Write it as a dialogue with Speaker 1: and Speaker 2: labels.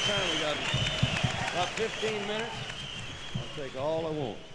Speaker 1: time? We got about 15 minutes. I'll take all I want.